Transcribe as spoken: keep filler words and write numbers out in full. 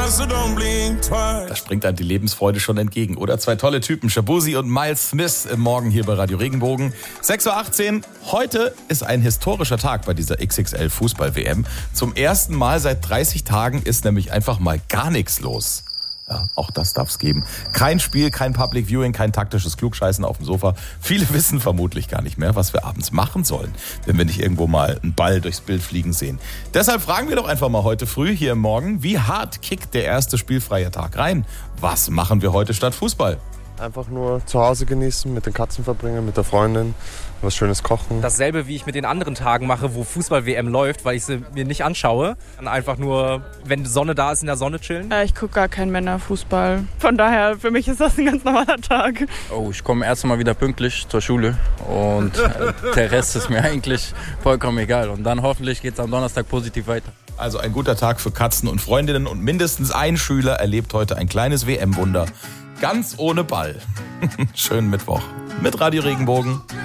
Da springt einem die Lebensfreude schon entgegen. Oder zwei tolle Typen, Shabuzi und Miles Smith, morgen hier bei Radio Regenbogen. sechs Uhr achtzehn, heute ist ein historischer Tag bei dieser X X L-Fußball-W M. Zum ersten Mal seit dreißig Tagen ist nämlich einfach mal gar nichts los. Ja, auch das darf es geben. Kein Spiel, kein Public Viewing, kein taktisches Klugscheißen auf dem Sofa. Viele wissen vermutlich gar nicht mehr, was wir abends machen sollen, wenn wir nicht irgendwo mal einen Ball durchs Bild fliegen sehen. Deshalb fragen wir doch einfach mal heute früh hier im Morgen, wie hart kickt der erste spielfreie Tag rein? Was machen wir heute statt Fußball? Einfach nur zu Hause genießen, mit den Katzen verbringen, mit der Freundin, was Schönes kochen. Dasselbe, wie ich mit den anderen Tagen mache, wo Fußball-W M läuft, weil ich sie mir nicht anschaue. Dann einfach nur, wenn Sonne da ist, in der Sonne chillen. Ich gucke gar keinen Männerfußball. Von daher, für mich ist das ein ganz normaler Tag. Oh, ich komme erst mal wieder pünktlich zur Schule und der Rest ist mir eigentlich vollkommen egal. Und dann hoffentlich geht es am Donnerstag positiv weiter. Also ein guter Tag für Katzen und Freundinnen und mindestens ein Schüler erlebt heute ein kleines W M-Wunder. Ganz ohne Ball. Schönen Mittwoch mit Radio Regenbogen.